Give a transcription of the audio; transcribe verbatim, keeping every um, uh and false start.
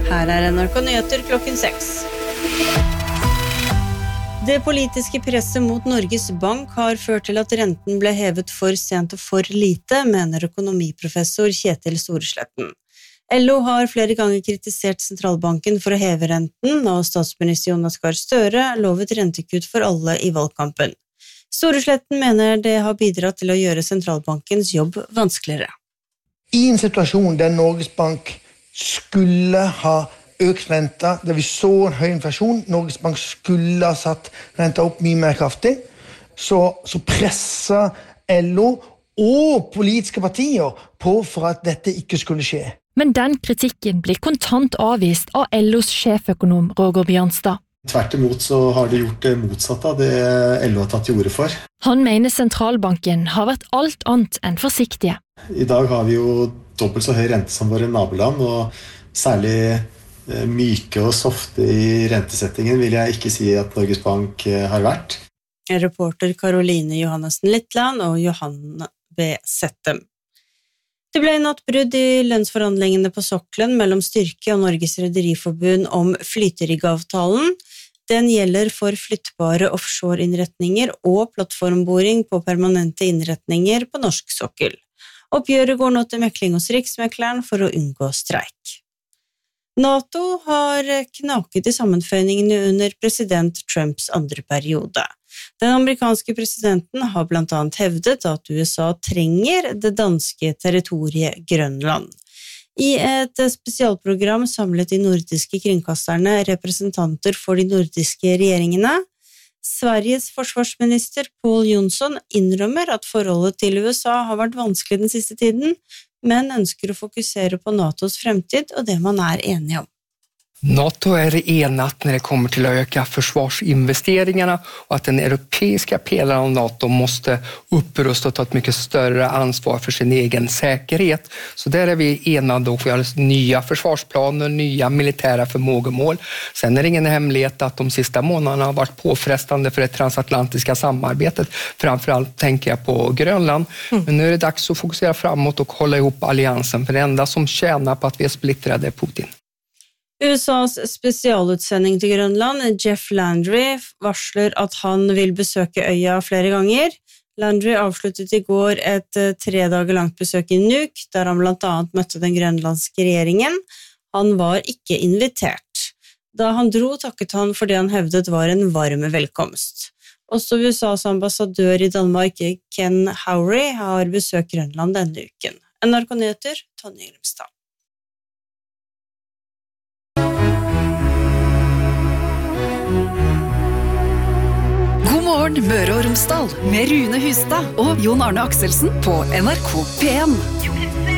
Her er N R K Nyheter klokken seks. Det politiske presset mot Norges Bank har ført til at renten ble hevet for sent og for lite, mener økonomiprofessor Kjetil Storesletten. L O har flere ganger kritisert sentralbanken for å heve renten, og statsminister Jonas Gahr Støre lovet rentekutt for alle i valgkampen. Storesletten mener det har bidratt til å gjøre sentralbankens jobb vanskeligere. I en situasjon der Norges Bank skulle ha økt renta, der vi så en høy inflasjon, Norges Bank skulle ha satt renta opp mye mer kraftig, så, så presset L O og politiske partier på for at dette ikke skulle skje. Men den kritikken blir kontant avvist av L O's sjeføkonom Roger Bjørnstad. Tvert imot så har de gjort det motsatte av det L O har tatt til orde for. Han mener sentralbanken har vært alt annet enn forsiktige. I dag har vi jo dobbelt så høy rente som våre naboland, og særlig myke og softe i rentesettingen vil jeg ikke si at Norges Bank har vært. Reporter Caroline Johannessen Littland og Johanne B. Settem. Det ble natt brudd i lønnsforhandlingene på sokkelen mellom Styrke og Norges Rederiforbund om flyteriggavtalen. Den gjelder for flyttbare offshore-innretninger og plattformboring på permanente innretninger på norsk sokkel. Oppgjøret går nå til mekling hos Riksmekleren for å unngå streik. NATO har knaket i sammenføyningene under president Trumps andre periode. Den amerikanske presidenten har blant annet hevdet at U S A trenger det danske territoriet Grønland. I et spesialprogram samlet de nordiske kringkasterne representanter for de nordiske regjeringene. Sveriges forsvarsminister Pål Jonsson innrømmer at forholdet til U S A har vært vanskelig den siste tiden, men ønsker å fokusere på NATOs fremtid og det man er enige om. NATO är enat när det kommer till att öka försvarsinvesteringarna och att den europeiska pelaren av NATO måste upprusta och ta ett mycket större ansvar för sin egen säkerhet. Så där är vi enade och vi har nya försvarsplaner, nya militära förmågemål. Sen är det ingen hemlighet att de sista månaderna har varit påfrestande för det transatlantiska samarbetet. Framförallt tänker jag på Grönland. Mm. Men nu är det dags att fokusera framåt och hålla ihop alliansen. För det enda som tjänar på att vi är splittrade är Putin. U S A's spesialutsending til Grønland, Jeff Landry, varsler at han vil besøke øya flere ganger. Landry avsluttet i går et tre dager langt besøk i Nuuk, der han blant annet møtte den grønlandske regjeringen. Han var ikke invitert. Da han dro, takket han for det han hevdet var en varm velkomst. Også U S A's ambassadør i Danmark, Ken Howry, har besøkt Grønland denne uken. N R K Nyheter, Tonje Grimstad. God morgen, Møre og Romsdal, med Rune Hustad og Jon Arne Akselsen på N R K P en.